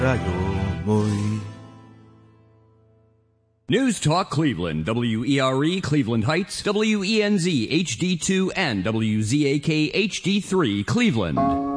rayo mo'y News Talk Cleveland, WERE Cleveland Heights, WENZ HD2 and WZAK HD3 Cleveland.